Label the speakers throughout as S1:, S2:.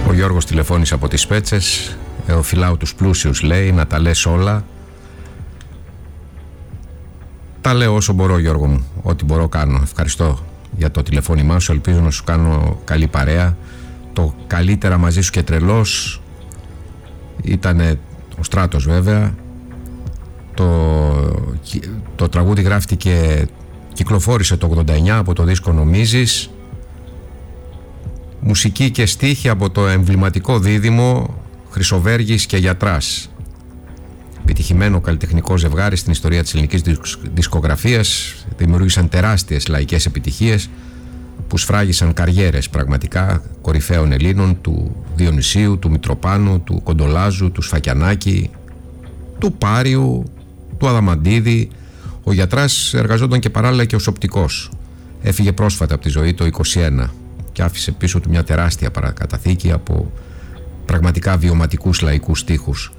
S1: Ο Γιώργος τηλεφώνησε από τις Πέτσες. Οφειλάω τους πλούσιους, λέει, να τα λες όλα. Τα λέω όσο μπορώ, Γιώργο μου. Ό,τι μπορώ κάνω. Ευχαριστώ για το τηλεφώνημά σου. Ελπίζω να σου κάνω καλή παρέα. Το καλύτερα μαζί σου και τρελός ήτανε ο Στράτος, βέβαια. Το τραγούδι γράφτηκε, κυκλοφόρησε το 89 από το δίσκο Νομίζεις. Μουσική και στίχη από το εμβληματικό δίδυμο Χρυσοβέργης και Γιατράς. Επιτυχημένο καλλιτεχνικό ζευγάρι στην ιστορία της ελληνικής δισκογραφίας. Δημιούργησαν τεράστιες λαϊκές επιτυχίες που σφράγισαν καριέρες πραγματικά κορυφαίων Ελλήνων, του Διονυσίου, του Μητροπάνου, του Κοντολάζου, του Σφακιανάκη, του Πάριου, του Αδαμαντίδη. Ο Γιατράς εργαζόταν και παράλληλα και ως οπτικός. Έφυγε πρόσφατα από τη ζωή το 21 και άφησε πίσω του μια τεράστια παρακαταθήκη από πραγματικά βιωματικούς λαϊκούς στίχους.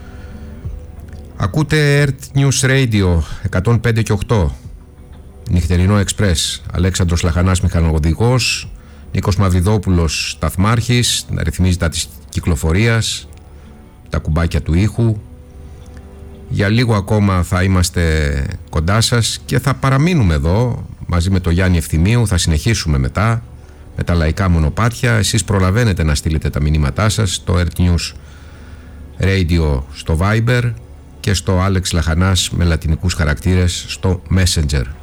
S1: Ακούτε Earth News Radio 105 και 8, νυχτερινό εξπρές. Αλέξανδρος Λαχανάς μηχανοδηγός, Νίκος Μαυριδόπουλος σταθμάρχης, να ρυθμίζει τα της κυκλοφορίας, τα κουμπάκια του ήχου. Για λίγο ακόμα θα είμαστε κοντά σας και θα παραμείνουμε εδώ μαζί με τον Γιάννη Ευθυμίου. Θα συνεχίσουμε μετά με τα λαϊκά μονοπάτια. Εσείς προλαβαίνετε να στείλετε τα μηνύματά σας στο Earth News Radio στο Viber και στο Alex Λαχανάς με λατινικούς χαρακτήρες στο Messenger.